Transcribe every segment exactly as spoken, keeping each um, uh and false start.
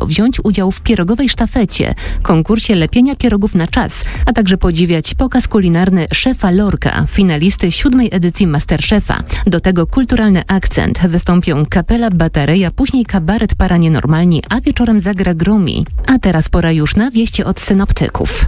warto wziąć udział w pierogowej sztafecie, konkursie lepienia pierogów na czas, a także podziwiać pokaz kulinarny szefa Lorka, finalisty siódmej edycji Masterchefa. Do tego kulturalny akcent. Wystąpią kapela Batareja, później kabaret Para Nienormalni, a wieczorem zagra Gromi. A teraz pora już na wieści od synoptyków.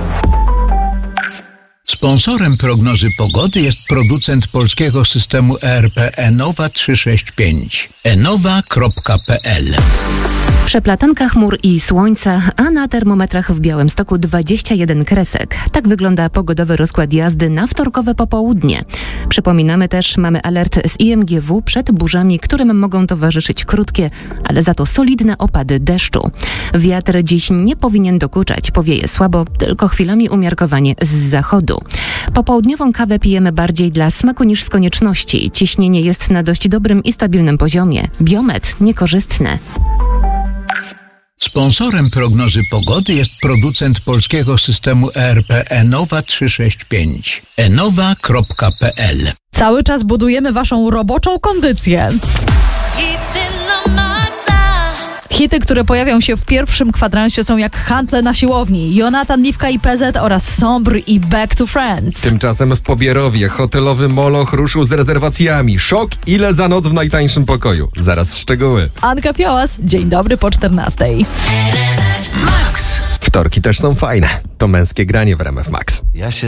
Sponsorem prognozy pogody jest producent polskiego systemu E R P Enowa trzysta sześćdziesiąt pięć. enowa kropka p l. Przeplatanka chmur i słońca, a na termometrach w Białymstoku dwadzieścia jeden kresek. Tak wygląda pogodowy rozkład jazdy na wtorkowe popołudnie. Przypominamy też, mamy alert z I M G W przed burzami, którym mogą towarzyszyć krótkie, ale za to solidne opady deszczu. Wiatr dziś nie powinien dokuczać, powieje słabo, tylko chwilami umiarkowanie z zachodu. Popołudniową kawę pijemy bardziej dla smaku niż z konieczności. Ciśnienie jest na dość dobrym i stabilnym poziomie. Biometr niekorzystny. Sponsorem prognozy pogody jest producent polskiego systemu E R P Enowa trzysta sześćdziesiąt pięć. enowa kropka p l. Cały czas budujemy waszą roboczą kondycję. Hity, które pojawią się w pierwszym kwadransie, są jak Handle na siłowni, Jonatan, Liwka i P Z oraz Sombr i Back to Friends. Tymczasem w Pobierowie hotelowy Moloch ruszył z rezerwacjami. Szok, ile za noc w najtańszym pokoju. Zaraz szczegóły. Anka Fiołas, dzień dobry po czternastej. Wtorki też są fajne. To męskie granie w R M F Max. Ja się